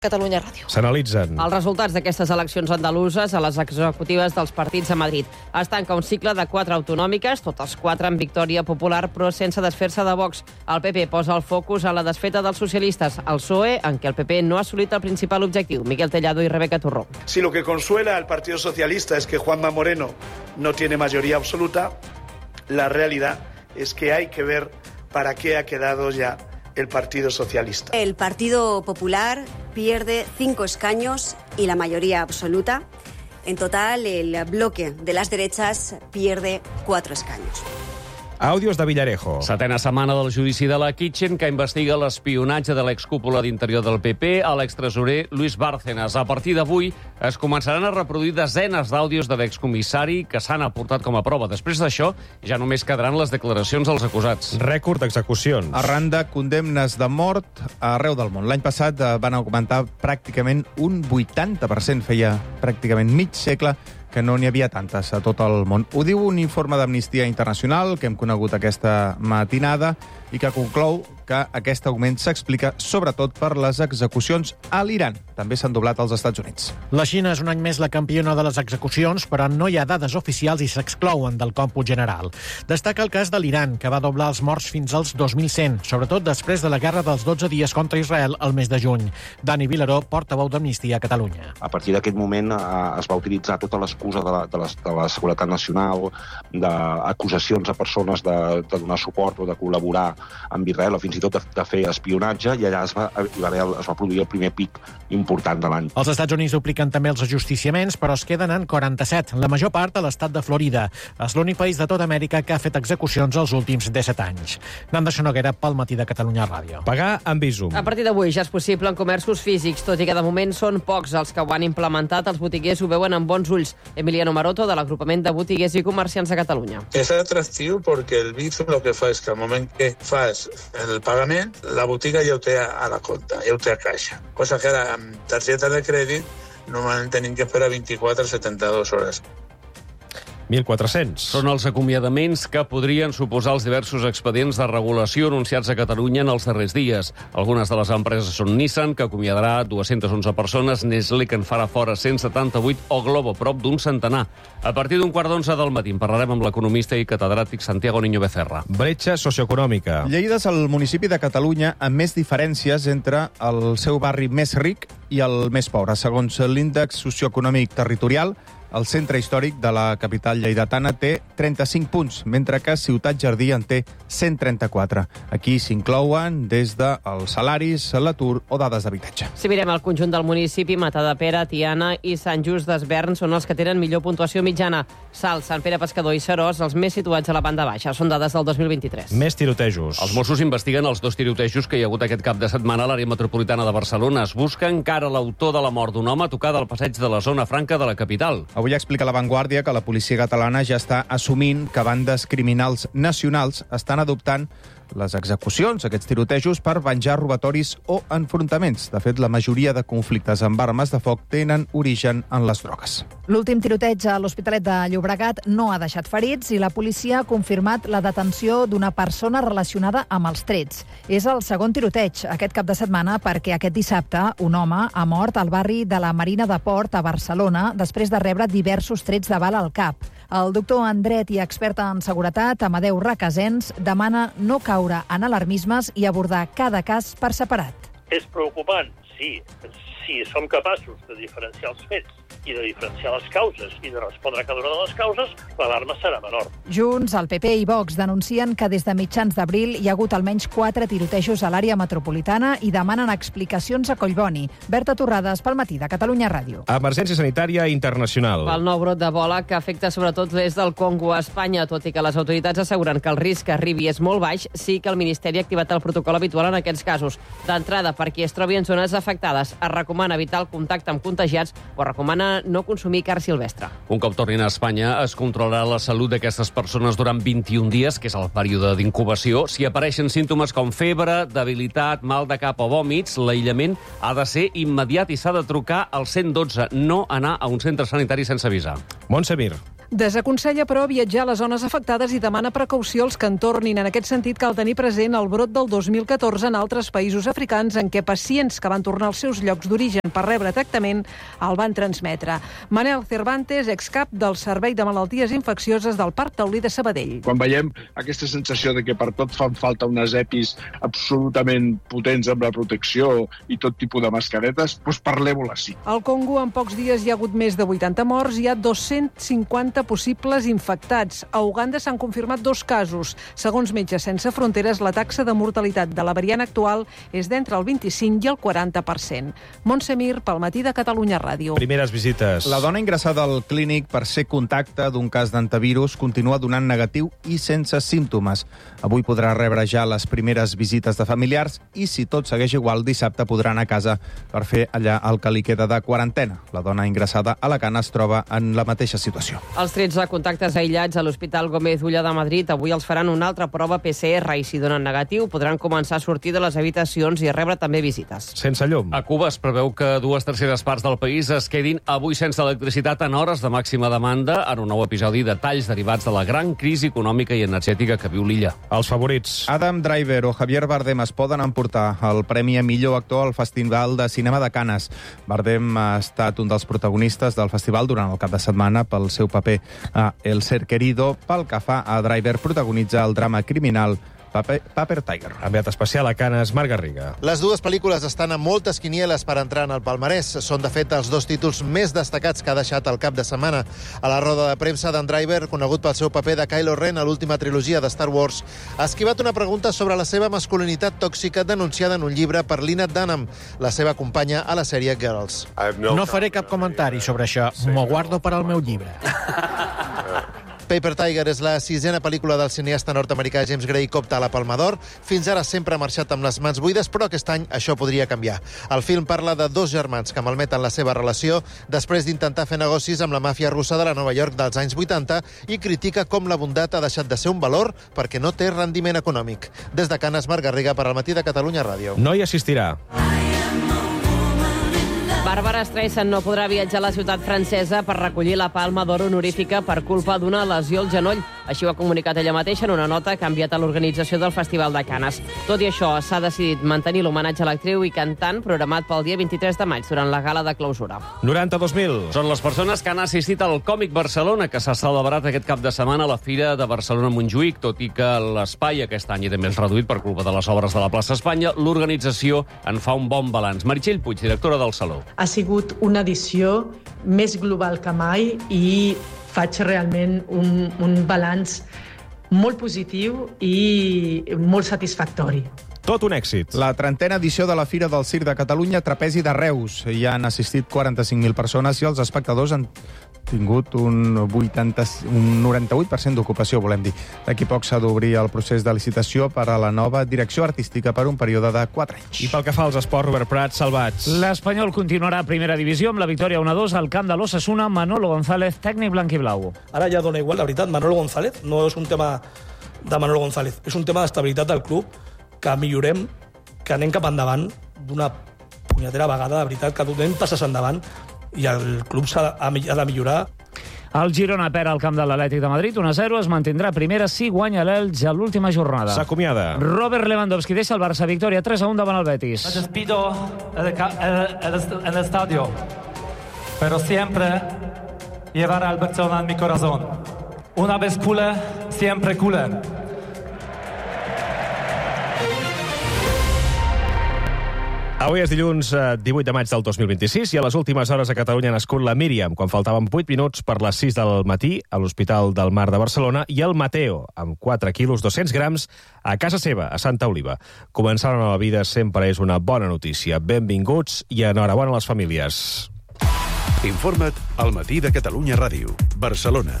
Catalunya Ràdio. S'analitzen. Els resultats d'aquestes eleccions andaluses a les executives dels partits a Madrid. Es tanca un cicle de 4 autonòmiques, totes 4 amb victòria popular, però sense desfer-se de Vox. El PP posa el focus a la desfeta dels socialistes. El PSOE, en què el PP no ha assolit el principal objectiu. Miquel Tellado i Rebeca Turró. Si lo que consuela al Partido Socialista es que Juanma Moreno no tiene mayoría absoluta, la realidad es que hay que ver para qué ha quedado ya el Partido Socialista. El Partido Popular pierde 5 escaños y la mayoría absoluta. En total, el bloque de las derechas pierde 4 escaños. Àudios de Villarejo. Setena setmana del judici de la Kitchen, que investiga l'espionatge de l'excúpula d'Interior del PP a l'extresorer Luis Bárcenas. A partir d'avui es començaran a reproduir desenes d'àudios de l'excomissari que s'han aportat com a prova. Després d'això, ja només quedaran les declaracions dels acusats. Rècord d'execucions. Arran de condemnes de mort arreu del món. L'any passat van augmentar pràcticament un 80%, feia pràcticament mig segle que no n'hi havia tantes a tot el món. Ho diu un informe d'Amnistia Internacional que hem conegut aquesta matinada i que conclou que aquest augment s'explica sobretot per les execucions a l'Iran. També s'han doblat als Estats Units. La Xina és un any més la campiona de les execucions, però no hi ha dades oficials i s'exclouen del còmput general. Destaca el cas de l'Iran, que va doblar els morts fins als 2.100, sobretot després de la guerra dels 12 dies contra Israel el mes de juny. Dani Vilaró, portaveu d'Amnistia a Catalunya. A partir d'aquest moment es va utilitzar tota l'excusa de la seguretat nacional, d'acusacions a persones de donar suport o de col·laborar amb Israel, o fins i tot de fer espionatge, i allà es va produir el primer pic important de l'any. Els Estats Units dupliquen també els ajusticiaments, però es queden en 47, la major part a l'estat de Florida. És l'únic país de tota Amèrica que ha fet execucions els últims 17 anys. Nanda Xonoguera, pel Matí de Catalunya Ràdio. Pagar amb Bizum. A partir d'avui ja és possible en comerços físics, tot i que de moment són pocs els que ho han implementat. Els botiguers ho veuen amb bons ulls. Emiliano Maroto, de l'Agrupament de Botiguers i Comerciants de Catalunya. És atractiu perquè el Bizum el que fa és que al moment que fas el pagament, la botiga ja ho té a la compta, ja ho té a caixa. Cosa que ara amb targeta de crèdit normalment tenim que esperar 24 a 72 hores. 1.400. Són els acomiadaments que podrien suposar els diversos expedients de regulació anunciats a Catalunya en els darrers dies. Algunes de les empreses són Nissan, que acomiadarà 211 persones, Nestlé, que en farà fora 178, o Globo, prop d'un centenar. A partir d'un 10:15 del matí en parlarem amb l'economista i catedràtic Santiago Niño Becerra. Bretxa socioeconòmica. Lleida és el municipi de Catalunya amb més diferències entre el seu barri més ric i el més pobre. Segons l'índex socioeconòmic territorial, el centre històric de la capital lleidatana té 35 punts, mentre que Ciutat Jardí en té 134. Aquí s'inclouen des dels salaris, l'atur o dades d'habitatge. Si mirem el conjunt del municipi, Matadepera, Tiana i Sant Just d'Esvern són els que tenen millor puntuació mitjana. Salt, Sant Pere Pescador i Seròs, els més situats a la banda baixa. Són dades del 2023. Més tirotejos. Els Mossos investiguen els 2 tirotejos que hi ha hagut aquest cap de setmana a l'àrea metropolitana de Barcelona. Es busca encara l'autor de la mort d'un home tocada al passeig de la zona franca de la capital. Avui explica La Vanguardia que la policia catalana ja està assumint que bandes criminals nacionals estan adoptant les execucions, aquests tirotejos, per venjar robatoris o enfrontaments. De fet, la majoria de conflictes amb armes de foc tenen origen en les drogues. L'últim tiroteig a l'Hospitalet de Llobregat no ha deixat ferits i la policia ha confirmat la detenció d'una persona relacionada amb els trets. És el segon tiroteig aquest cap de setmana perquè aquest dissabte un home ha mort al barri de la Marina de Port a Barcelona després de rebre diversos trets de bala al cap. El doctor en dret i expert en seguretat, Amadeu Requesens, demana no caure en alarmismes i abordar cada cas per separat. És preocupant, sí. Si som capaços de diferenciar els fets i de diferenciar les causes i de respondre a cada una de les causes, l'alarma serà menor. Junts, el PP i Vox denuncien que des de mitjans d'abril hi ha hagut almenys 4 tirotejos a l'àrea metropolitana i demanen explicacions a Collboni. Berta Torrades, pel Matí de Catalunya Ràdio. Emergència sanitària internacional. Pel nou brot de bola que afecta sobretot l'est del Congo a Espanya, tot i que les autoritats asseguren que el risc que arribi és molt baix, sí que el Ministeri ha activat el protocol habitual en aquests casos. D'entrada, per qui es trobi en zones afectades, es recomana evitar el contacte amb contagiats o recomana no consumir carn silvestre. Un cop tornin a Espanya, es controlarà la salut d'aquestes persones durant 21 dies, que és el període d'incubació. Si apareixen símptomes com febre, debilitat, mal de cap o vòmits, l'aïllament ha de ser immediat i s'ha de trucar al 112, no anar a un centre sanitari sense avisar. Montse Mir. Desaconsella, però, viatjar a les zones afectades i demana precaució als que en tornin. En aquest sentit, cal tenir present el brot del 2014 en altres països africans en què pacients que van tornar als seus llocs d'origen per rebre tractament el van transmetre. Manel Cervantes, excap del Servei de Malalties Infeccioses del Parc Taulí de Sabadell. Quan veiem aquesta sensació de que per tot fan falta unes EPIs absolutament potents amb la protecció i tot tipus de mascaretes, doncs parlem-ho així. Al Congo, en pocs dies hi ha hagut més de 80 morts, hi ha 250 possibles infectats. A Uganda s'han confirmat 2 casos. Segons Metges Sense Fronteres, la taxa de mortalitat de la variant actual és d'entre el 25 i el 40%. Montse Mir, pel Matí de Catalunya Ràdio. Primeres visites. La dona ingressada al clínic per ser contacte d'un cas d'antivirus continua donant negatiu i sense símptomes. Avui podrà rebre ja les primeres visites de familiars i, si tot segueix igual, dissabte podrà anar a casa per fer allà el que li queda de quarantena. La dona ingressada a Alacant es troba en la mateixa situació. Els 13 contactes aïllats a l'Hospital Gómez Ulla de Madrid avui els faran una altra prova PCR i, si donen negatiu, podran començar a sortir de les habitacions i rebre també visites. Sense llum. A Cuba es preveu que 2/3 parts del país es quedin avui sense electricitat en hores de màxima demanda en un nou episodi de talls derivats de la gran crisi econòmica i energètica que viu l'illa. Els favorits. Adam Driver o Javier Bardem es poden emportar el Premi a Millor Actor al Festival de Cinema de Canes. Bardem ha estat un dels protagonistes del festival durant el cap de setmana pel seu paper a El Ser Querido. Pel que fa a Driver, protagonitza el drama criminal Paper Tiger. Enviat especial a Canes, Marc Garriga. Les dues pel·lícules estan a moltes quinieles per entrar en el palmarès. Són, de fet, els 2 títols més destacats que ha deixat el cap de setmana. A la roda de premsa, d'en Driver, conegut pel seu paper de Kylo Ren a l'última trilogia de Star Wars, ha esquivat una pregunta sobre la seva masculinitat tòxica denunciada en un llibre per Lena Dunham, la seva companya a la sèrie Girls. No faré cap comentari sobre això. M'ho guardo per al meu llibre. Paper Tiger és la 6a pel·lícula del cineasta nord-americà James Gray que opta a la Palma d'Or. Fins ara sempre ha marxat amb les mans buides, però aquest any això podria canviar. El film parla de 2 germans que malmeten la seva relació després d'intentar fer negocis amb la màfia russa de la Nova York dels anys 80 i critica com la bondat ha deixat de ser un valor perquè no té rendiment econòmic. Des de Canes, Marc Garriga, per al Matí de Catalunya Ràdio. No hi assistirà. Bàrbara Streisand no podrà viatjar a la ciutat francesa per recollir la Palma d'Or honorífica per culpa d'una lesió al genoll. Així ho ha comunicat ella mateixa en una nota que ha enviat a l'organització del Festival de Canes. Tot i això, s'ha decidit mantenir l'homenatge a l'actriu i cantant programat pel dia 23 de maig durant la gala de clausura. 92.000. Són les persones que han assistit al Còmic Barcelona, que s'ha celebrat aquest cap de setmana a la Fira de Barcelona-Montjuïc, tot i que l'espai aquest any també és reduït per culpa de les obres de la plaça Espanya. L'organització en fa un bon balanç. Meritxell Puig, directora del Saló. Ha sigut una edició més global que mai i faig realment un balanç molt positiu i molt satisfactori. Tot un èxit. La 30a edició de la Fira del Circ de Catalunya, Trapezi de Reus. Hi han assistit 45.000 persones i els espectadors han tingut un 98% d'ocupació, volem dir. D'aquí poc s'ha d'obrir el procés de licitació per a la nova direcció artística per un període de 4 anys. I pel que fa als esports, Robert Prat, salvats. L'Espanyol continuarà a primera divisió amb la victòria 1-2 al camp de l'Osasuna. Manolo González, tècnic blanquiblau. Ara ja dona igual, la veritat. Manolo González no és un tema de Manolo González, és un tema d'estabilitat del club, que millorem, que anem cap endavant d'una punyetera vegada, de veritat, que donem passes endavant i el club ha de millorar. El Girona perd al camp de l'Atlètic de Madrid 1-0, es mantindrà primera si guanya l'Elx a l'última jornada. S'acomiada. Robert Lewandowski deixa el Barça, victòria 3-1 davant el Betis. Me despido en el estadio, pero siempre llevaré al Barcelona en mi corazón. Una vez culé, siempre culé. Avui és dilluns 18 de maig del 2026 i a les últimes hores a Catalunya ha nascut la Míriam, quan faltaven 8 minuts per les 6 del matí a l'Hospital del Mar de Barcelona, i el Mateo, amb 4 quilos 200 grams, a casa seva, a Santa Oliva. Començar una nova vida sempre és una bona notícia. Benvinguts i enhorabona a les famílies. Informa't al Matí de Catalunya Ràdio, Barcelona.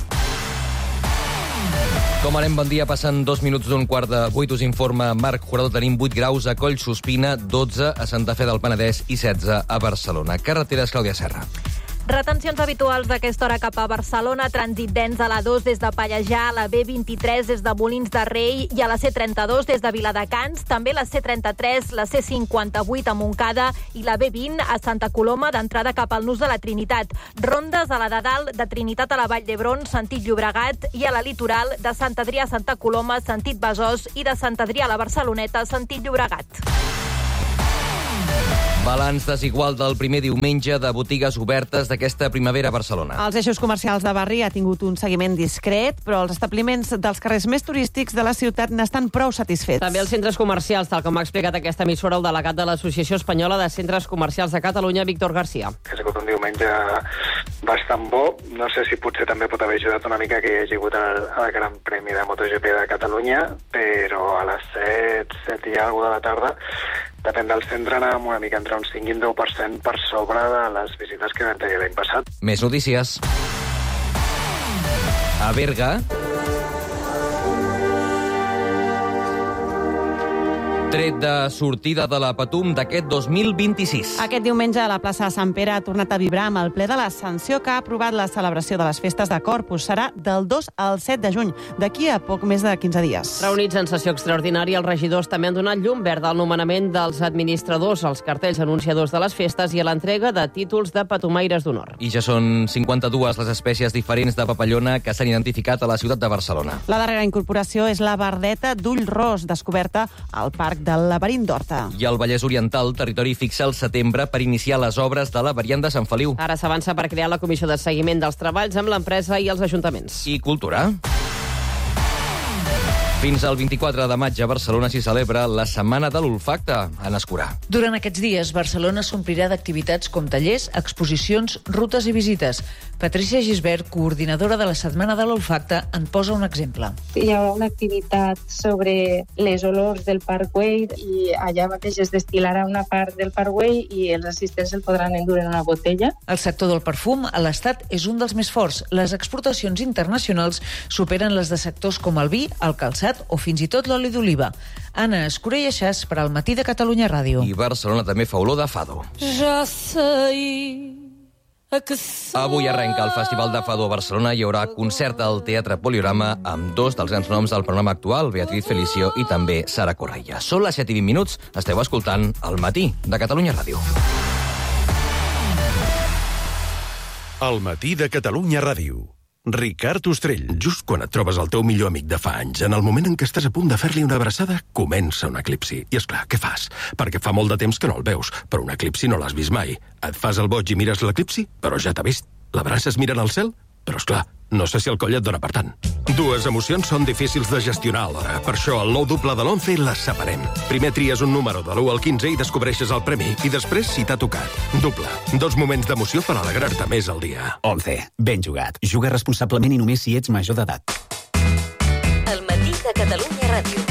Com anem, bon dia. Passen 2 minuts d'un quart de 8. Us informa Marc Jurado. Tenim 8 graus a Collsospina, 12 a Santa Fe del Penedès i 16 a Barcelona. Carreteres, Clàudia Serra. Retencions habituals d'aquesta hora cap a Barcelona, trànsit dens a la 2 des de Pallejà, a la B23 des de Molins de Rei i a la C32 des de Viladecans, també la C33, la C58 a Montcada i la B20 a Santa Coloma d'entrada cap al Nus de la Trinitat. Rondes a la de dalt de Trinitat a la Vall d'Hebron, sentit Llobregat, i a la litoral de Sant Adrià a Santa Coloma, sentit Besòs, i de Sant Adrià a la Barceloneta, sentit Llobregat. Balanç desigual del primer diumenge de botigues obertes d'aquesta primavera a Barcelona. Els eixos comercials de barri ha tingut un seguiment discret, però els establiments dels carrers més turístics de la ciutat n'estan prou satisfets. També els centres comercials, tal com ha explicat aquesta emissora el delegat de l'Associació Espanyola de Centres Comercials de Catalunya, Víctor García. Ha sigut un diumenge bastant bo. No sé si potser també pot haver ajudat una mica que hi hagi hagut el Gran Premi de MotoGP de Catalunya, però a les 7 i alguna de la tarda, depèn del centre, anàvem una mica entre un 5 i un 10% per sobre de les visites que vam tenir l'any passat. Més notícies. A Berga, tret de sortida de la Patum d'aquest 2026. Aquest diumenge a la plaça de Sant Pere ha tornat a vibrar amb el ple de l'Ascensió que ha aprovat la celebració de les festes de Corpus. Serà del 2 al 7 de juny, d'aquí a poc més de 15 dies. Reunits en sessió extraordinària, els regidors també han donat llum verda al nomenament dels administradors, als cartells anunciadors de les festes i a l'entrega de títols de patumaires d'honor. I ja són 52 les espècies diferents de papallona que s'han identificat a la ciutat de Barcelona. La darrera incorporació és la verdeta d'ull ros, descoberta al Parc del Laberint d'Horta. I al Vallès Oriental, territori fixa el setembre per iniciar les obres de la variant de Sant Feliu. Ara s'avança per crear la comissió de seguiment dels treballs amb l'empresa i els ajuntaments. I cultura. Fins al 24 de maig a Barcelona s'hi celebra la Setmana de l'Olfacte, en Escurà. Durant aquests dies, Barcelona s'omplirà d'activitats com tallers, exposicions, rutes i visites. Patricia Gisbert, coordinadora de la Setmana de l'Olfacte, en posa un exemple. Hi haurà una activitat sobre les olors del Parkway i allà mateix es destil·larà una part del Parkway i els assistents el podran endur en una botella. El sector del perfum a l'Estat és un dels més forts. Les exportacions internacionals superen les de sectors com el vi, el calçat o fins i tot l'oli d'oliva. Anna Escurell Aixàs per al Matí de Catalunya Ràdio. I Barcelona també fa olor de fado. Ja sei que Avui arrenca el Festival de Fado a Barcelona. Hi haurà concert al Teatre Poliorama amb dos dels grans noms del programa actual, Beatriz Felicio i també Sara Correia. Són les 7 i 20 minuts. Esteu escoltant El Matí de Catalunya Ràdio. El Matí de Catalunya Ràdio. Ricard Ostrell. Just quan et trobes el teu millor amic de fa anys, en el moment en què estàs a punt de fer-li una abraçada, comença un eclipsi. I és clar, què fas? Perquè fa molt de temps que no el veus, però un eclipsi no l'has vist mai. Et fas el boig i mires l'eclipsi, però ja t'ha vist. L'abraces mirant al cel? Però és clar, no sé si el coll et dona per tant. Dues emocions són difícils de gestionar alhora. Per això, el nou doble de l'11 les separem. Primer tries un número de l'1 al 15 i descobreixes el premi. I després, si t'ha tocat. Doble. Dos moments d'emoció per alegrar-te més al dia. 11. Ben jugat. Juga responsablement i només si ets major d'edat. El Matí de Catalunya Ràdio.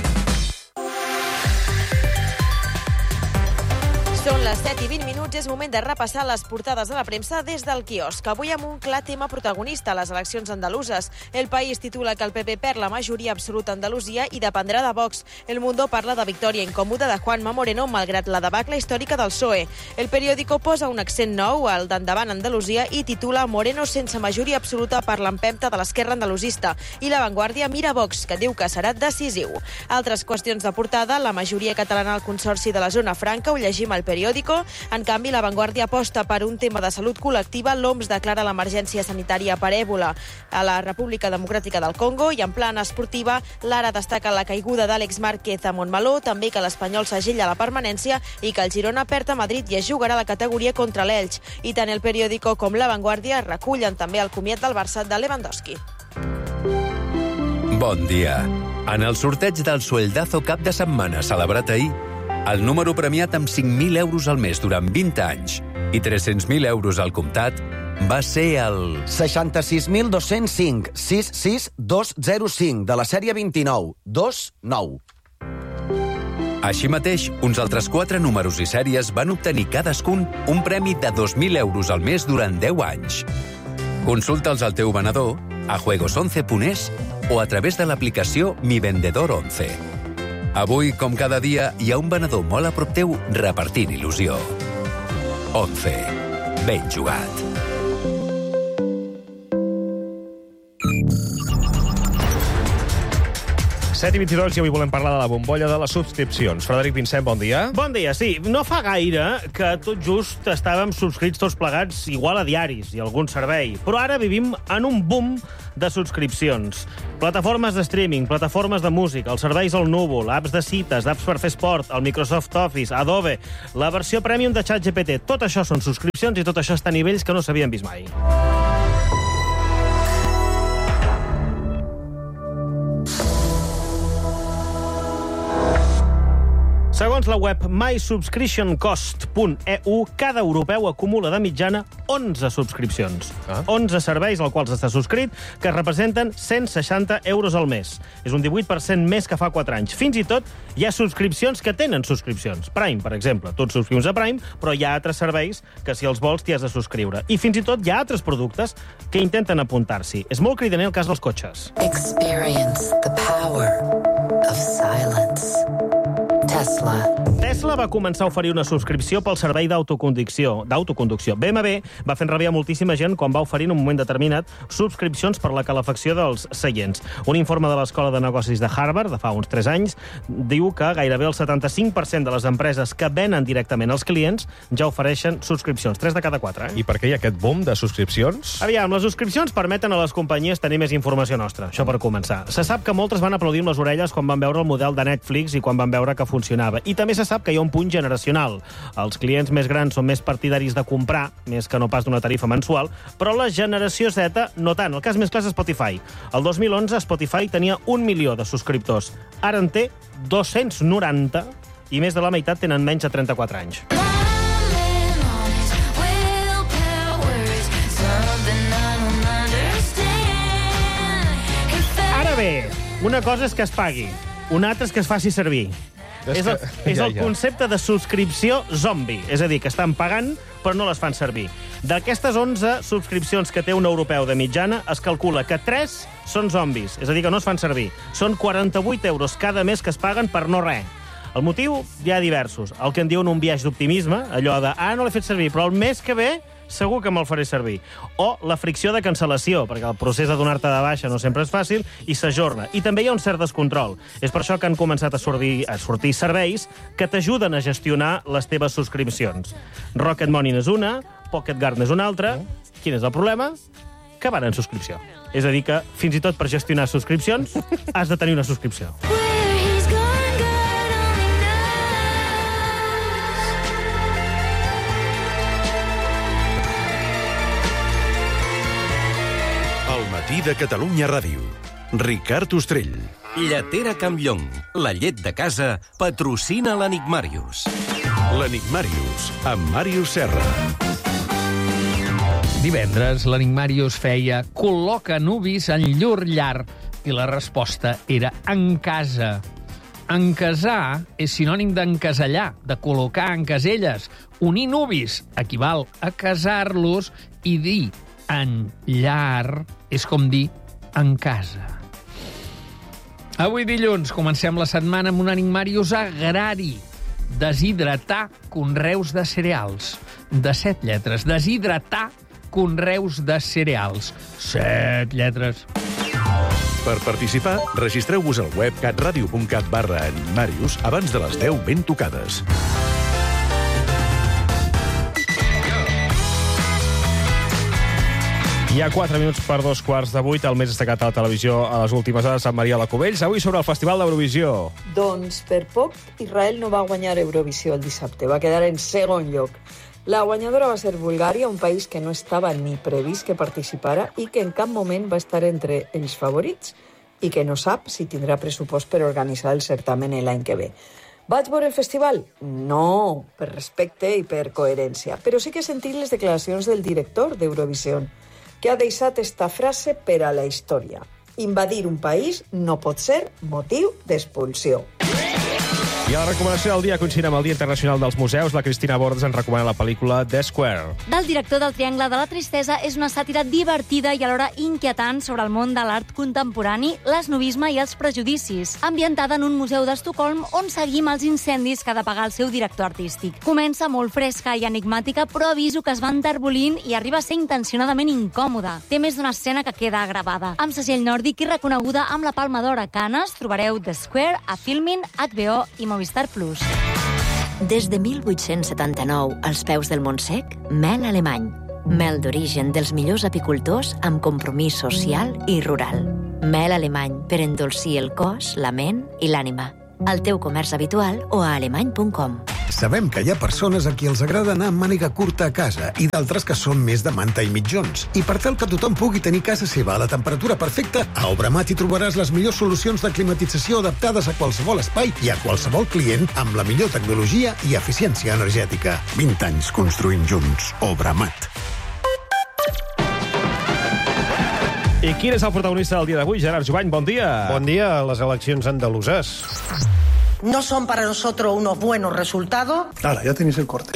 Són les 7 i 20 minuts, és moment de repassar les portades de la premsa des del quiosc. Avui amb un clar tema protagonista, les eleccions andaluses. El País titula que el PP perd la majoria absoluta a Andalusia i dependrà de Vox. El Mundo parla de victòria incòmoda de Juanma Moreno malgrat la debacle històrica del PSOE. El Periódico posa un accent nou al d'endavant Andalusia i titula Moreno sense majoria absoluta per l'empenta de l'esquerra andalusista. I La Vanguardia mira Vox, que diu que serà decisiu. Altres qüestions de portada, la majoria catalana al Consorci de la Zona Franca, ho llegim al Periódico. En canvi, La Vanguardia aposta per un tema de salut col·lectiva. L'OMS declara l'emergència sanitària per èbola a la República Democràtica del Congo i en plan esportiva, l'Ara destaca la caiguda d'Àlex Márquez a Montmeló, també que l'Espanyol segella la permanència i que el Girona perd a Madrid i es jugarà la categoria contra l'Elx. I tant el Periódico com La Vanguardia recullen també el comiat del Barça de Lewandowski. Bon dia. En el sorteig del Sueldazo cap de setmana celebrat ahir, el número premiat amb 5.000 euros al mes durant 20 anys i 300.000 euros al comptat va ser el 66.205 66205 de la sèrie 2929. Així mateix, uns altres 4 números i sèries van obtenir cadascun un premi de 2.000 euros al mes durant 10 anys. Consulta'ls al teu venedor, a juegos11.es o a través de l'aplicació Mi Vendedor 11. Avui, com cada dia, hi ha un venedor molt a prop teu repartint il·lusió. 11. Ben jugat. Set i 22 i avui volem parlar de la bombolla de les subscripcions. Frederic Vincent, bon dia. Bon dia, sí. No fa gaire que tot just estàvem subscrits tots plegats igual a diaris i algun servei. Però ara vivim en un boom de subscripcions. Plataformes de streaming, plataformes de música, els serveis al núvol, apps de cites, apps per fer esport, el Microsoft Office, Adobe, la versió premium de ChatGPT. Tot això són subscripcions i tot això està a nivells que no s'havien vist mai. Segons la web mysubscriptioncost.eu, cada europeu acumula de mitjana 11 subscripcions. 11 serveis als quals està subscrit, que representen 160 euros al mes. És un 18% més que fa 4 anys. Fins i tot hi ha subscripcions que tenen subscripcions. Prime, per exemple. Tu et subscrius a Prime, però hi ha altres serveis que si els vols t'hi has de subscriure. I fins i tot hi ha altres productes que intenten apuntar-s'hi. És molt cridaner el cas dels cotxes. Experience the power of silence. Tesla va començar a oferir una subscripció pel servei d'autoconducció. BMW va fer enrabiar moltíssima gent quan va oferir en un moment determinat subscripcions per la calefacció dels seients. Un informe de l'Escola de Negocis de Harvard, de fa uns 3 anys, diu que gairebé el 75% de les empreses que venen directament als clients ja ofereixen subscripcions. 3 de cada 4. I per què hi ha aquest boom de subscripcions? Aviam, les subscripcions permeten a les companyies tenir més informació nostra, això per començar. Se sap que moltes van aplaudir amb les orelles quan van veure el model de Netflix i quan van veure que funcionava. I també se sap que hi ha un punt generacional. Els clients més grans són més partidaris de comprar, més que no pas d'una tarifa mensual, però la generació Z no tant. El cas més clar és Spotify. El 2011 Spotify tenia 1 milió de subscriptors. Ara en té 290 i més de la meitat tenen menys de 34 anys. Ara bé, una cosa és que es pagui, una altra és que es faci servir. És el concepte de subscripció zombi. És a dir, que estan pagant però no les fan servir. D'aquestes 11 subscripcions que té un europeu de mitjana, es calcula que 3 són zombis, és a dir, que no es fan servir. Són 48 euros cada mes que es paguen per no res. El motiu hi ha diversos. El que en diuen un viatge d'optimisme, allò de no l'he fet servir, però el mes que ve segur que me'l faré servir. O la fricció de cancel·lació, perquè el procés de donar-te de baixa no sempre és fàcil i s'ajorna. I també hi ha un cert descontrol. És per això que han començat a sortir serveis que t'ajuden a gestionar les teves subscripcions. Rocket Money és una, Pocket Guard és una altra. Quin és el problema? Que van en subscripció. És a dir, que fins i tot per gestionar subscripcions has de tenir una subscripció. De Catalunya Ràdio. Ricard Ostrell. Lletera Campllong, la llet de casa, patrocina l'Enigmàrius. L'Enigmàrius, amb Màrius Serra. Divendres, l'Enigmàrius feia col·loca nuvis en llur llar i la resposta era en casa. Encasar és sinònim d'encasellar, de col·locar en caselles. Unir nuvis equival a casar-los i dir en llar és com dir en casa. Avui dilluns comencem la setmana amb un Enigmàrius agrari. Deshidratar conreus de cereals. De 7 lletres. Deshidratar conreus de cereals. 7 lletres. Per participar, registreu-vos al web catradio.cat/enigmàrius abans de les 10 ben tocades. Hi ha 4 minuts per 2:15. El més destacat a la televisió a les últimes hores, Sant Maria la Cubells. Avui sobre el Festival d'Eurovisió. Doncs per poc Israel no va guanyar Eurovisió el dissabte, va quedar en segon lloc. La guanyadora va ser Bulgària, un país que no estava ni previst que participara i que en cap moment va estar entre els favorits i que no sap si tindrà pressupost per organitzar el certamen l'any que ve. Vaig veure el festival? No, per respecte i per coherència, però sí que he sentit les declaracions del director d'Eurovisió, que ha deixat esta frase per a la història. Invadir un país no pot ser motiu d'expulsió. I a la recomanació del dia, coincidint amb el Dia Internacional dels Museus, la Cristina Bordes ens recomana la pel·lícula The Square. Del director del Triangle de la Tristesa és una sàtira divertida i alhora inquietant sobre el món de l'art contemporani, l'esnovisme i els prejudicis, ambientada en un museu d'Estocolm on seguim els incendis que ha d'apagar el seu director artístic. Comença molt fresca i enigmàtica, però aviso que es va enterbolint i arriba a ser intencionadament incòmoda. Té més d'una escena que queda gravada. Amb segell nòrdic i reconeguda amb la Palma d'Or a Canes, trobareu The Square a Filmin, HBO i Movistar Plus. Des de 1879, als peus del Montsec, mel alemany. Mel d'origen dels millors apicultors amb compromís social i rural. Mel alemany per endolcir el cos, la ment i l'ànima. Al teu comerç habitual o a alemany.com. Sabem que hi ha persones a qui els agrada anar amb màniga curta a casa i d'altres que són més de manta i mitjons. I per tal que tothom pugui tenir casa seva a la temperatura perfecta, a Obramat hi trobaràs les millors solucions de climatització adaptades a qualsevol espai i a qualsevol client amb la millor tecnologia i eficiència energètica. 20 anys construint junts. Obramat. I quin és el protagonista del dia d'avui? Gerard Jubany, bon dia. Bon dia a les eleccions andaluses. No son para nosotros unos buenos resultados. Ara, ja tenéis el corte.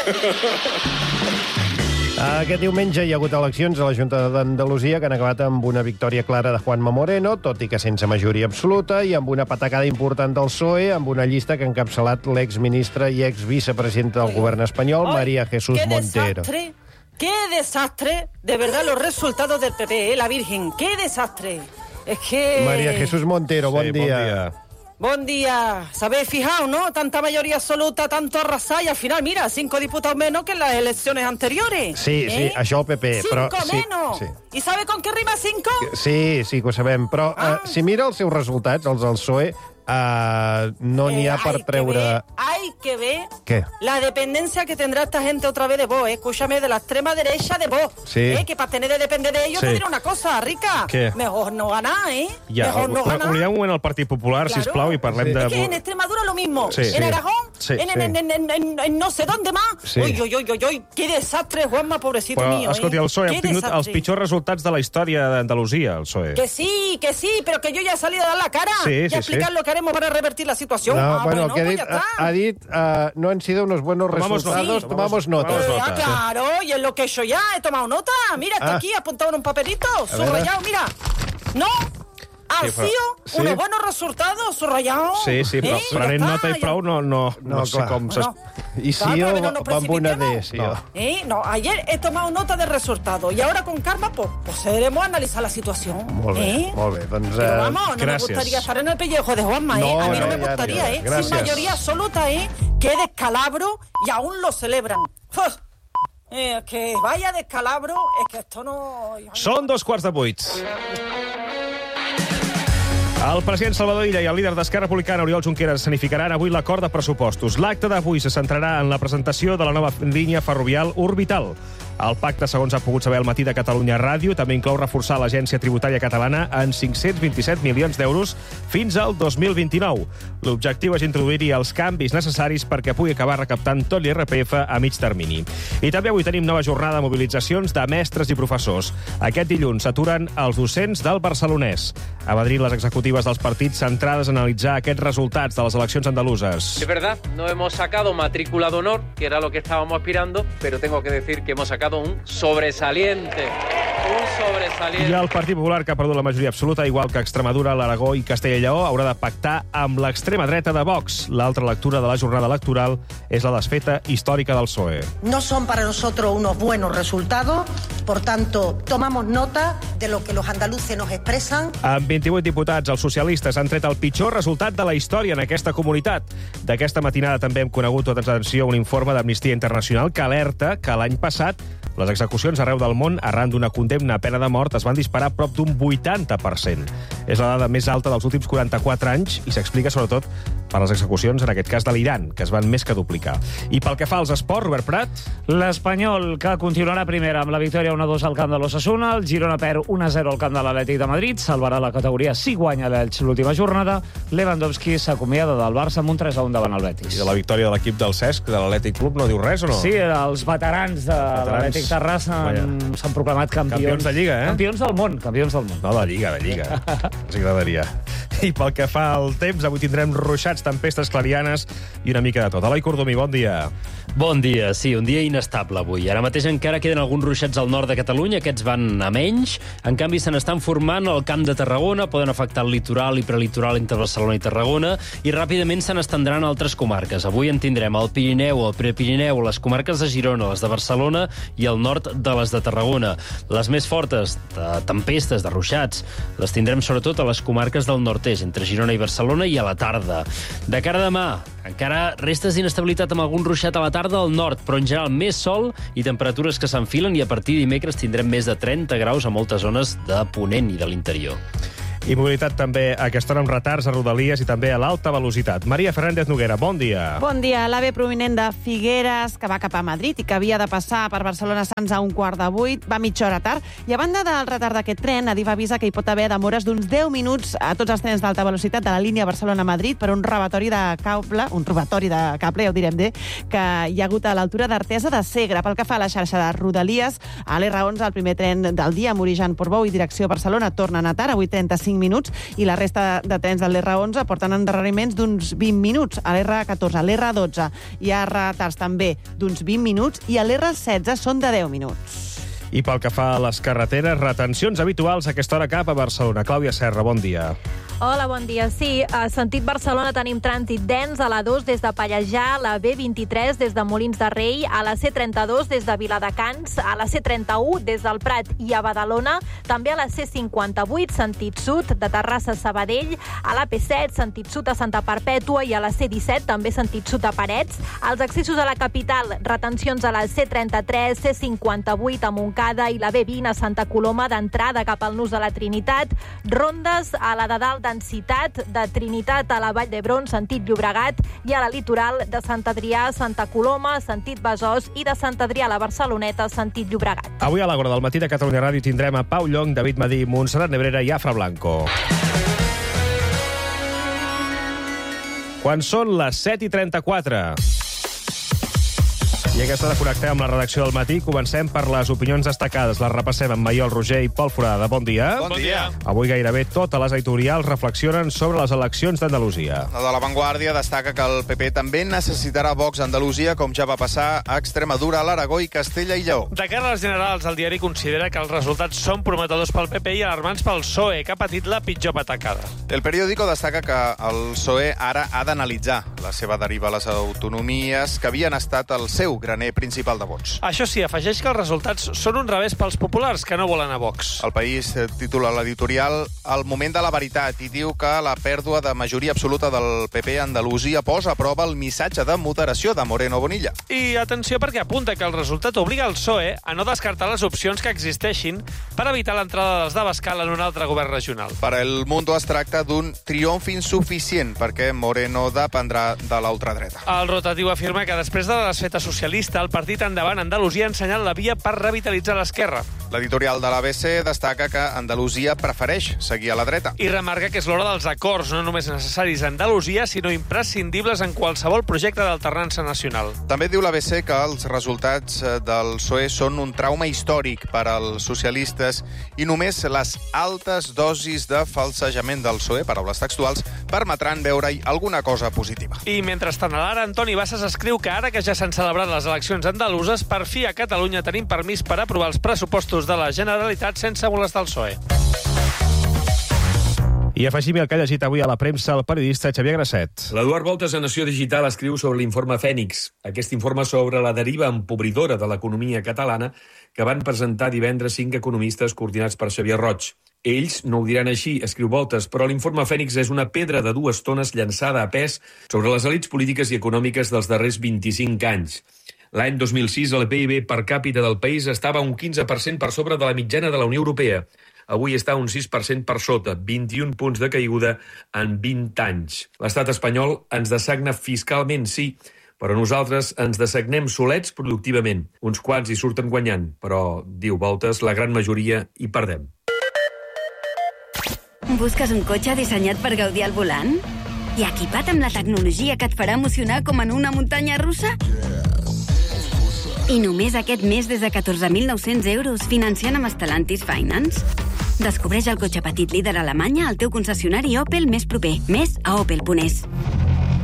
Aquest diumenge hi ha hagut eleccions a la Junta d'Andalusia que han acabat amb una victòria clara de Juanma Moreno, tot i que sense majoria absoluta, i amb una patacada important del PSOE, amb una llista que ha encapçalat l'exministra i exvicepresidenta del govern espanyol, María Jesús Montero. ¡Qué desastre! De verdad, los resultados del PP, la Virgen. ¡Qué desastre! Es que... María Jesús Montero, bon dia. Bon dia. ¿Sabéis fijado, no? Tanta mayoría absoluta, tanto arrasar, y al final, mira, 5 diputados menos que en las elecciones anteriores. Sí, sí, això el PP. 5 però, menos. Sí. ¿Y sabe con qué rima 5? Sí, sí que ho sabem. Però si mira els seus resultats, els del PSOE, no n'hi ha per treure... Hay que ver ¿Qué? la dependencia que tendrá esta gente otra vez de Vox, escúchame, de la extrema derecha de Vox. Sí. Que para tener de depender de ellos Sí. te diré una cosa, Rica. ¿Qué? Mejor no ganar, Ja, Mejor no ganar. oblidem un moment el Partit Popular, Claro. sisplau, i parlem de... Es que en Extremadura lo mismo. Sí. En Sí. Aragón, Sí, en, sí. en no sé dónde más. Sí. Uy, qué desastre, Juanma, pobrecito Però, mío. escolti, el PSOE ha Qué obtingut desastre. els pitjors resultats de la història d'Andalusia, el PSOE. Que sí, pero que yo ya he salido a dar la cara Sí, y sí, a explicar sí. lo que haremos para revertir la situación. No, bueno, bueno, que pues ya está. ha dit no han sido unos buenos Tomamos resultados, nota. tomamos nota. Claro, y es lo que yo ya he tomado nota. Mira, está aquí apuntado en un papelito, subrayado, mira. No, han Sí, però- sido sí. unos buenos resultados, subrayado. Sí, però prenent nota i prou no sé clar. com... I sí, Claro, no nos va amb una D, precipitemos. sí. No, ayer he tomado nota de resultados y ahora con calma pues podremos analizar la situación. Molt bé, molt bé. Doncs, Pero vamos, no me gràcies. gustaría estar en el pellejo de Juanma, No, a mí no no, me ya gustaría, digo, Sin gracias. mayoría absoluta, Qué descalabro y aún lo celebran. Uf. Que vaya descalabro, es que esto no... Són 2:15. El president Salvador Illa i el líder d'Esquerra Republicana, Oriol Junqueras, escenificaran avui l'acord de pressupostos. L'acte d'avui se centrarà en la presentació de la nova línia ferrovial Orbital. El pacte, segons ha pogut saber el Matí de Catalunya Ràdio, també inclou reforçar l'Agència Tributària Catalana en 527 milions d'euros fins al 2029. L'objectiu és introduir-hi els canvis necessaris perquè pugui acabar recaptant tot l'IRPF a mig termini. I també avui tenim nova jornada de mobilitzacions de mestres i professors. Aquest dilluns s'aturen els docents del Barcelonès. A Madrid, les executives dels partits centrades en analitzar aquests resultats de les eleccions andaluses. Es verdad, no hemos sacado matrícula de honor, que era lo que estábamos aspirando, pero tengo que decir que hemos sacado un sobresaliente. I el Partit Popular, que ha perdut la majoria absoluta, igual que Extremadura, l'Aragó i Castella i Lleó, haurà de pactar amb l'extrema dreta de Vox. L'altra lectura de la jornada electoral és la desfeta històrica del PSOE. No son para nosotros unos buenos resultados, por tanto, tomamos nota de lo que los andaluces nos expresan. Amb 28 diputats, els socialistes han tret el pitjor resultat de la història en aquesta comunitat. D'aquesta matinada també hem conegut tota atenció un informe d'Amnistia Internacional que alerta que l'any passat les execucions arreu del món, arran d'una condemna a pena de mort, es van disparar prop d'un 80%. És la dada més alta dels últims 44 anys i s'explica sobretot per les execucions, en aquest cas de l'Iran, que es van més que duplicar. I pel que fa als esports, Robert Prat... L'Espanyol, que continuarà primera amb la victòria 1-2 al camp de l'Osasuna, el Girona perd 1-0 al camp de l'Atlètic de Madrid, salvarà la categoria si guanya l'Elx l'última jornada, Lewandowski s'acomiada del Barça amb un 3-1 davant el Betis. I de la victòria de l'equip del Cesc, de l'Atlètic Club, no diu res o no? Sí, els veterans de l'Atlètic Terrassa s'han proclamat campions de Lliga, Campions del món, campions del món. No, de Lliga. Ens agradaria. I pel que fa al temps, avui tindrem ruixats tempestes clarianes i una mica de tot. Eloi Cordomí, bon dia. Bon dia, sí, un dia inestable avui. Ara mateix encara queden alguns ruixats al nord de Catalunya, aquests van a menys. En canvi, se n'estan formant al Camp de Tarragona, poden afectar el litoral i prelitoral entre Barcelona i Tarragona, i ràpidament se n'estendran a altres comarques. Avui en tindrem el Pirineu, el Prepirineu, les comarques de Girona, les de Barcelona i el nord de les de Tarragona. Les més fortes de tempestes, de ruixats, les tindrem sobretot a les comarques del nord-est, entre Girona i Barcelona, i a la tarda. De cara a demà, encara restes d'inestabilitat amb algun ruixat a la tarda al nord, però en general més sol i temperatures que s'enfilen, i a partir de dimecres tindrem més de 30 graus a moltes zones de Ponent i de l'interior. I mobilitat també a aquesta hora amb retards a Rodalies i també a l'alta velocitat. Maria Fernández Noguera, bon dia. Bon dia. L'AVE provinent de Figueres, que va cap a Madrid i que havia de passar per Barcelona-Sants a 7:15, va mitja hora tard. I a banda del retard d'aquest tren, Adif avisa que hi pot haver demores d'uns 10 minuts a tots els trens d'alta velocitat de la línia Barcelona-Madrid per un robatori de cable, ja ho direm bé, que hi ha hagut a l'altura d'Artesa de Segre. Pel que fa a la xarxa de Rodalies, a l'R11, el primer tren del dia amb origen Portbou i direcció Barcelona torna a anar tard, avui 35 minuts, i la resta de trens de l'R11 porten endarreriments d'uns 20 minuts. A l'R14, a l'R12 hi ha retards també d'uns 20 minuts i a l'R16 són de 10 minuts. I pel que fa a les carreteres, retencions habituals a aquesta hora cap a Barcelona. Clàudia Serra, bon dia. Hola, bon dia. Sí, a sentit Barcelona tenim trànsit dens a la 2 des de Pallejà, la B23 des de Molins de Rei, a la C32 des de Viladecans, a la C31 des del Prat i a Badalona, també a la C58 sentit sud de Terrassa a Sabadell, a la P7 sentit sud a Santa Perpètua i a la C17 també sentit sud a Parets. Els accessos a la capital, retencions a la C33, C58 a Montcada i la B20 a Santa Coloma d'entrada cap al Nus de la Trinitat, rondes a la de dalt densitat de Trinitat a la Vall d'Hebron, sentit Llobregat, i a la litoral de Sant Adrià, Santa Coloma, sentit Besòs, i de Sant Adrià a la Barceloneta, sentit Llobregat. Avui a l'Agora del matí de Catalunya Ràdio tindrem a Pau Llong, David Madí, Montserrat Nebrera i Afra Blanco. Quan són les 7:34... I a aquesta hora connectem amb la redacció del matí. Comencem per les opinions destacades. Les repassem amb Maiol Roger i Pol Forada. Bon dia. Bon dia. Avui gairebé totes les editorials reflexionen sobre les eleccions d'Andalusia. La de La Vanguardia destaca que el PP també necessitarà Vox a Andalusia, com ja va passar a Extremadura, l'Aragó i Castella i Lleó. De cara a les generals, el diari considera que els resultats són prometedors pel PP i alarmants pel PSOE, que ha patit la pitjor patacada. El periòdico destaca que el PSOE ara ha d'analitzar la seva deriva a les autonomies que havien estat el seu graner principal de vots. Això sí, afegeix que els resultats són un revés pels populars, que no volen a Vox. El País titula l'editorial El moment de la veritat i diu que la pèrdua de majoria absoluta del PP a Andalusia posa a prova el missatge de moderació de Moreno Bonilla. I atenció, perquè apunta que el resultat obliga el PSOE a no descartar les opcions que existeixin per evitar l'entrada dels d'Abascal en un altre govern regional. Per El Mundo es tracta d'un triomf insuficient perquè Moreno dependrà de la ultradreta. El rotatiu afirma que després de la desfeta socialista el partit Endavant Andalusia ha ensenyat la via per revitalitzar l'esquerra. L'editorial de l'ABC destaca que Andalusia prefereix seguir a la dreta. I remarca que és l'hora dels acords, no només necessaris a Andalusia, sinó imprescindibles en qualsevol projecte d'alternança nacional. També diu l'ABC que els resultats del PSOE són un trauma històric per als socialistes i només les altes dosis de falsejament del PSOE, paraules textuals, permetran veure-hi alguna cosa positiva. I mentrestant, a l'ara, Antoni Bassas escriu que ara que ja s'han celebrat les eleccions andaluses, per fi a Catalunya tenim permís per aprovar els pressupostos de la Generalitat sense molestar el PSOE. I afegim el que ha llegit avui a la premsa el periodista Xavier Grasset. L'Eduard Voltes a Nació Digital escriu sobre l'informe Fènix, aquest informe sobre la deriva empobridora de l'economia catalana que van presentar divendres 5 economistes coordinats per Xavier Roig. Ells no ho diran així, escriu Voltes, però l'informe Fènix és una pedra de 2 tones llançada a pes sobre les elits polítiques i econòmiques dels darrers 25 anys. L'any 2006 el PIB per càpita del país estava un 15% per sobre de la mitjana de la Unió Europea. Avui està un 6% per sota, 21 punts de caiguda en 20 anys. L'estat espanyol ens dessagna fiscalment, sí, però nosaltres ens dessagnem solets productivament. Uns quants hi surten guanyant, però, diu Voltes, la gran majoria hi perdem. Busques un cotxe dissenyat per gaudir al volant? I equipat amb la tecnologia que et farà emocionar com en una muntanya russa? I només aquest mes des de 14.900 euros financiant amb Stellantis Finance? Descobreix el cotxe petit líder a Alemanya al teu concessionari Opel més proper. Més a opel.es.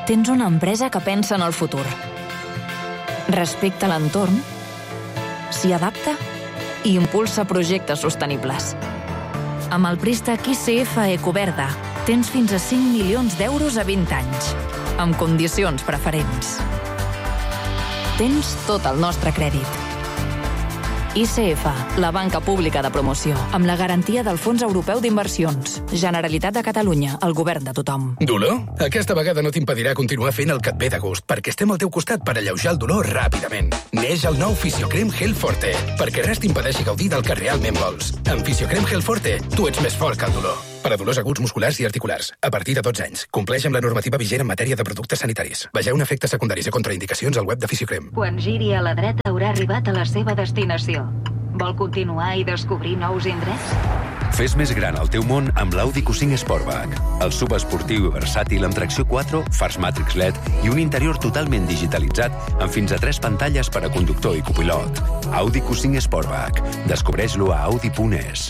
tens una empresa que pensa en el futur. Respecta l'entorn, s'hi adapta i impulsa projectes sostenibles. Amb el préstec ICF Ecoverda tens fins a 5 milions d'euros a 20 anys, amb condicions preferents. Tens tot el nostre crèdit. ICF, la banca pública de promoció, amb la garantia del Fons Europeu d'Inversions. Generalitat de Catalunya, el govern de tothom. Dolor? Aquesta vegada no t'impedirà continuar fent el que et ve de gust, perquè estem al teu costat per alleujar el dolor ràpidament. Neix el nou Fisiocrem Gel Forte, perquè res t'impedeixi gaudir del que realment vols. Amb Fisiocrem Gel Forte, tu ets més fort que el dolor. Per a dolors aguts musculars i articulars, a partir de 12 anys. Compleix amb la normativa vigent en matèria de productes sanitaris. Vegeu efectes secundaris i contraindicacions al web de Fisiocrem. Quan giri a la dreta haurà arribat a la seva destinació. Vol continuar i descobrir nous indrets? Fes més gran el teu món amb l'Audi Q5 Sportback. El SUV esportiu i versàtil amb tracció 4, fars Matrix LED i un interior totalment digitalitzat amb fins a 3 pantalles per a conductor i copilot. Audi Q5 Sportback. Descobreix-lo a audi.es.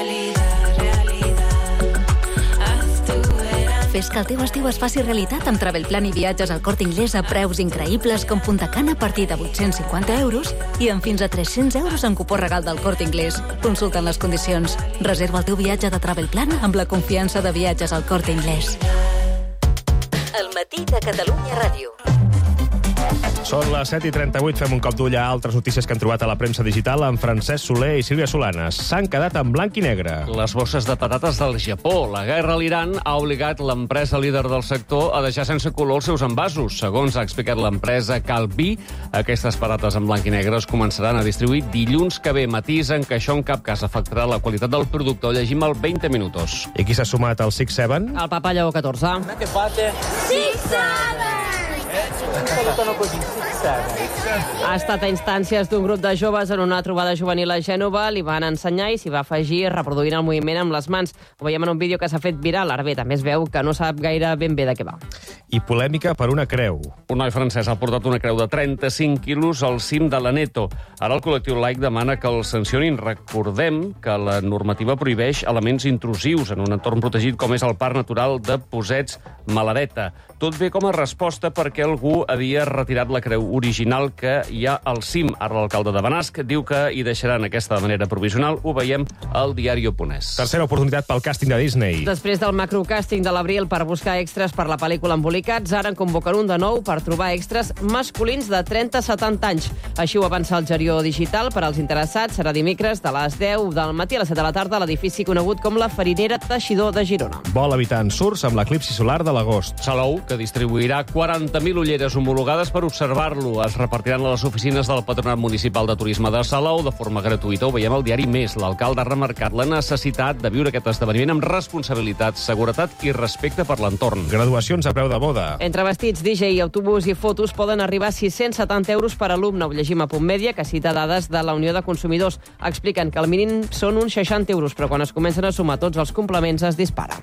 Fes que el teu estiu es faci realitat amb Travelplan i viatges al Corte Inglés a preus increïbles com Punta Cana a partir de 850 euros i amb fins a 300 euros en cupó regal del Corte Inglés. Consulta'n les condicions. Reserva el teu viatge de Travelplan amb la confiança de viatges al Corte Inglés. El matí de Catalunya Ràdio. Són les 7:38, fem un cop d'ull a altres notícies que han trobat a la premsa digital amb Francesc Soler i Sílvia Solanes. S'han quedat en blanc i negre. Les bosses de patates del Japó. La guerra a l'Iran ha obligat l'empresa líder del sector a deixar sense color els seus envasos. Segons ha explicat l'empresa Calbí, aquestes patates en blanc i negre es començaran a distribuir dilluns que ve. Matisen que això en cap cas afectarà la qualitat del producte. Ho llegim al 20 minutos. I qui s'ha sumat al 6-7? El papa Lleó XIV. Ha estat a instàncies d'un grup de joves en una trobada juvenil a Gènova, li van ensenyar i s'hi va afegir reproduint el moviment amb les mans. Ho veiem en un vídeo que s'ha fet viral. Ara bé, també es veu que no sap gaire ben bé de què va. I polèmica per una creu. Un noi francès ha portat una creu de 35 quilos al cim de l'Aneto. Ara el col·lectiu laic demana que el sancionin. Recordem que la normativa prohibeix elements intrusius en un entorn protegit com és el Parc Natural de Posets-Maladeta. Tot ve com a resposta perquè algú havia retirat la creu original que hi ha al cim. Ara l'alcalde de Benasc diu que hi deixaran aquesta de manera provisional. Ho veiem al diario.es. Tercera oportunitat pel càsting de Disney. Després del macrocàsting de l'abril per buscar extras per la pel·lícula Embolicats, ara en convoquen un de nou per trobar extras masculins de 30-70 anys. Així ho avança el Gerió Digital. Per als interessats serà dimecres de les 10 del matí a les 7 de la tarda a l'edifici conegut com la Farinera Teixidor de Girona. Vol evitar ensurts amb l'eclipsi solar de l'agost. Salou, que distribuirà 40.000 ulleres homologades per observar-lo. Es repartiran a les oficines del Patronat Municipal de Turisme de Salou de forma gratuïta. Ho veiem al diari Més. L'alcalde ha remarcat la necessitat de viure aquest esdeveniment amb responsabilitat, seguretat i respecte per l'entorn. Graduacions a preu de boda. Entre vestits, DJ, autobús i fotos poden arribar a 670 euros per alumne. Ho llegim a Punt Mèdia, que cita dades de la Unió de Consumidors. Expliquen que el mínim són uns 60 euros, però quan es comencen a sumar tots els complements es dispara.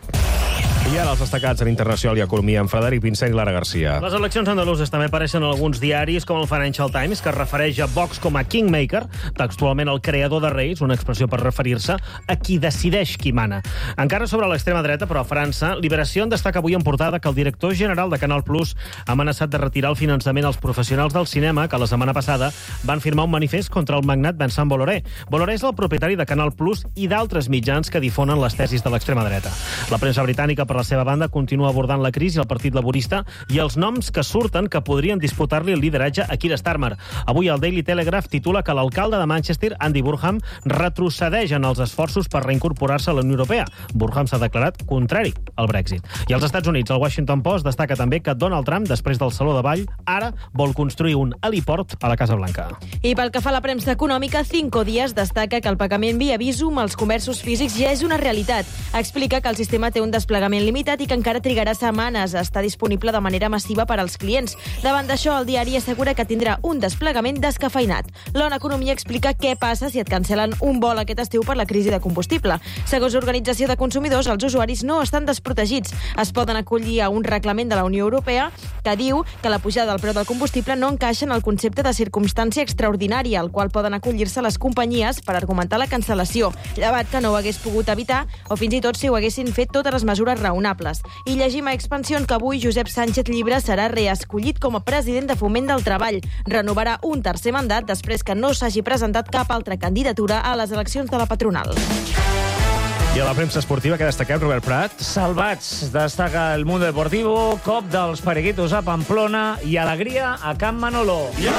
I ara els destacats en Internacional i Economia amb Frederic Vincent i Lara Garcia. Les eleccions andaluses també apareixen en alguns diaris, com el Financial Times, que es refereix a Vox com a Kingmaker, textualment el creador de reis, una expressió per referir-se a qui decideix qui mana. Encara sobre l'extrema dreta, però a França, Liberació destaca avui en portada que el director general de Canal Plus ha amenaçat de retirar el finançament als professionals del cinema que la setmana passada van firmar un manifest contra el magnat Vincent Bolloré. Bolloré és el propietari de Canal Plus i d'altres mitjans que difonen les tesis de l'extrema dreta. La premsa britànica, per la seva banda, continua abordant la crisi al Partit Laborista i els noms que surten que podrien disputar-li el lideratge a Keir Starmer. Avui el Daily Telegraph titula que l'alcalde de Manchester, Andy Burnham, retrocedeix en els esforços per reincorporar-se a la Unió Europea. Burnham s'ha declarat contrari al Brexit. I als Estats Units, el Washington Post destaca també que Donald Trump, després del Saló de Ball, ara vol construir un heliport a la Casa Blanca. I pel que fa a la premsa econòmica, Cinco Días destaca que el pagament via Visum als comerços físics ja és una realitat. Explica que el sistema té un desplegament limitat i que encara trigarà setmanes a estar disponible de manera massiva per als clients. Davant d'això, el diari assegura que tindrà un desplegament descafeinat. L'ONU Economia explica què passa si et cancel·len un vol aquest estiu per la crisi de combustible. Segons l'Organització de Consumidors, els usuaris no estan desprotegits. Es poden acollir a un reglament de la Unió Europea que diu que la pujada del preu del combustible no encaixa en el concepte de circumstància extraordinària, al qual poden acollir-se les companyies per argumentar la cancel·lació, llevat que no ho hagués pogut evitar o fins i tot si ho haguessin fet totes les mesures reunides. raonables. I llegim a Expansión que avui Josep Sánchez Llibre serà reescollit com a president de Foment del Treball. Renovarà un tercer mandat després que no s'hagi presentat cap altra candidatura a les eleccions de la patronal. I a la premsa esportiva, que destaquem, Robert Prat? Salvats, destaca el Mundo Deportivo, cop dels periquitos a Pamplona i alegria a Can Manolo.